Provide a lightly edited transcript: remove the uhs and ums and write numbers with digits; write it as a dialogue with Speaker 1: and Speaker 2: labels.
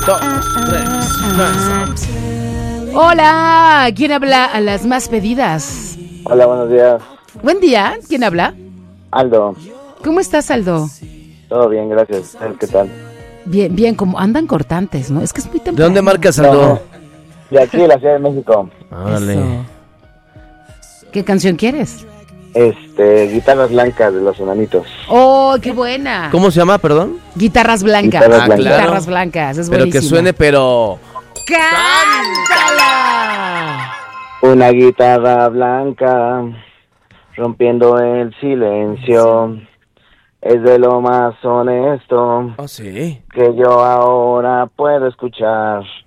Speaker 1: 2, 3, 4.
Speaker 2: Hola, ¿quién habla a las más pedidas?
Speaker 3: Hola, buenos días.
Speaker 2: Buen día, ¿quién habla?
Speaker 3: Aldo.
Speaker 2: ¿Cómo estás, Aldo?
Speaker 3: Todo bien, gracias. ¿Qué tal?
Speaker 2: Bien, bien, como andan cortantes, ¿no? Es que es muy temprano.
Speaker 1: ¿De dónde marcas, Aldo?
Speaker 3: De aquí, de la Ciudad de México.
Speaker 1: Órale.
Speaker 2: Eso. ¿Qué canción quieres?
Speaker 3: Guitarras blancas de los enanitos.
Speaker 2: ¡Oh, qué buena!
Speaker 1: ¿Cómo se llama, perdón?
Speaker 2: Guitarras blancas.
Speaker 3: Guitarras blancas.
Speaker 2: Guitarras blancas, es
Speaker 1: Pero que
Speaker 2: buenísima.
Speaker 1: suene, pero...
Speaker 2: ¡Cántala!
Speaker 3: Una guitarra blanca rompiendo el silencio. Es de lo más honesto
Speaker 1: Oh, sí.
Speaker 3: que yo ahora puedo escuchar.